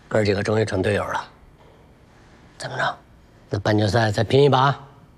哥几个终于成队友了。怎么着？那半决赛再拼一把？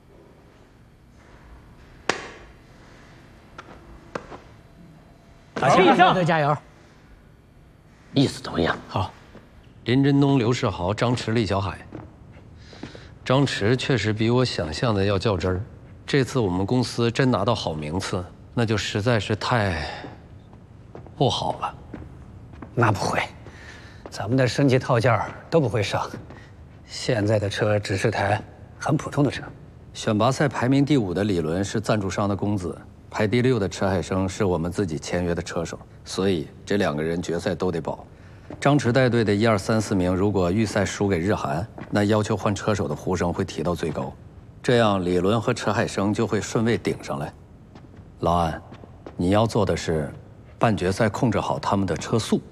打气，乐队加油！意思都一样。 好，林振东、刘世豪、张弛、厉小海。张弛确实比我想象的要较真儿。这次我们公司真拿到好名次，那就实在是太不好了。 那不会，咱们的升级套件都不会上。现在的车只是台很普通的车。 选拔赛排名第5的李伦是赞助商的公子，排第6的迟海生是我们自己签约的车手，所以这2个人决赛都得保。张弛带队的1、2、3、4名，如果预赛输给日韩，那要求换车手的呼声会提到最高，这样李伦和迟海生就会顺位顶上来。老安，你要做的是半决赛控制好他们的车速。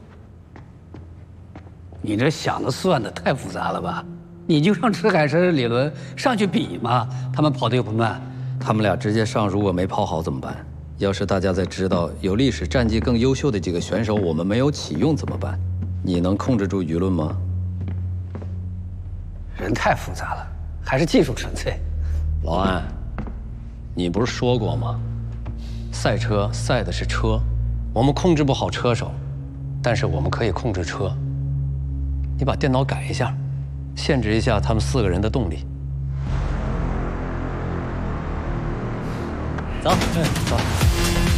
你这想的算的太复杂了吧？你就让迟海生、李伦上去比嘛，他们跑得又不慢。 他们俩直接上，如果没跑好怎么办？要是大家在知道有历史战绩更优秀的几个选手我们没有启用怎么办？你能控制住舆论吗？ 人太复杂了，还是技术纯粹。 老安，你不是说过吗？赛车赛的是车，我们控制不好车手，但是我们可以控制车。你把电脑改一下，限制一下他们4个人的动力。走，走。